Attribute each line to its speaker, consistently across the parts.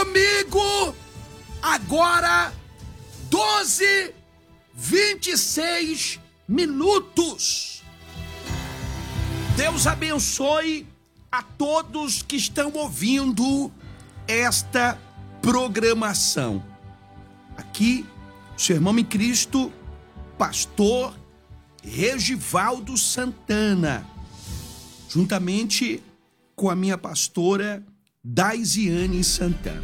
Speaker 1: comigo agora 12:26. Deus abençoe a todos que estão ouvindo esta programação. Aqui, seu irmão em Cristo, pastor Regivaldo Santana, juntamente com a minha pastora Daisiane Santana.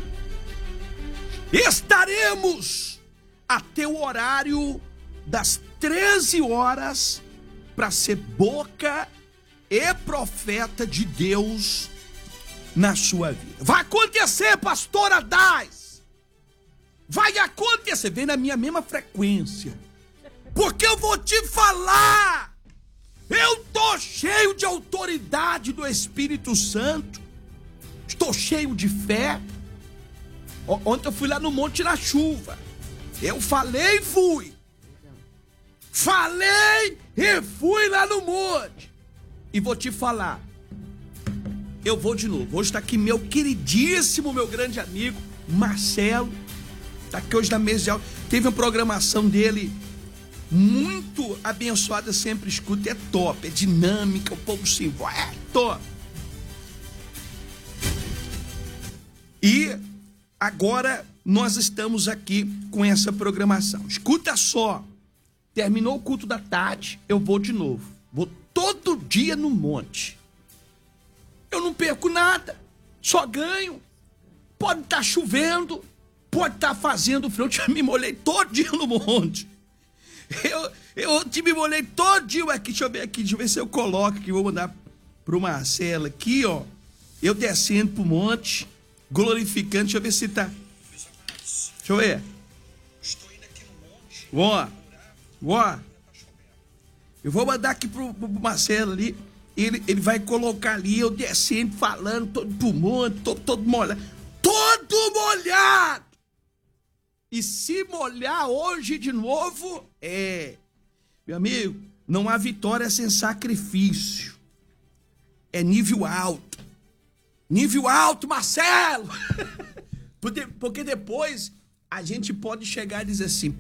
Speaker 1: Estaremos até o horário das 13 horas para ser boca e profeta de Deus na sua vida. Vai acontecer, pastora Dais. Vai acontecer. Vem na minha mesma frequência. Porque eu vou te falar. Eu tô cheio de autoridade do Espírito Santo. Estou cheio de fé. Ontem eu fui lá no Monte na Chuva. Eu falei e fui. Falei e fui lá no monte. E vou te falar. Eu vou de novo. Hoje está aqui meu queridíssimo, meu grande amigo, Marcelo. Está aqui hoje na mesa de aula. Teve uma programação dele muito abençoada, sempre escuta. É top, é dinâmica, o povo se envolve. É top. E agora nós estamos aqui com essa programação. Escuta só. Terminou o culto da tarde, eu vou de novo. Vou todo dia no monte. Eu não perco nada, só ganho. Pode estar chovendo, pode estar fazendo frio. Eu já me molhei todo dia no monte. Eu me molhei todo dia aqui. Deixa eu ver se eu coloco aqui. Vou mandar pro Marcelo aqui, ó. Eu descendo pro monte, glorificando. Deixa eu ver se tá. Deixa eu ver. Estou indo aqui no monte. Ó. Eu vou mandar aqui pro Marcelo ali. Ele vai colocar ali, eu descendo, falando, todo pro monte, todo molhado. Todo molhado! E se molhar hoje de novo, meu amigo, não há vitória sem sacrifício. É nível alto. Nível alto, Marcelo! Porque depois a gente pode chegar e dizer assim,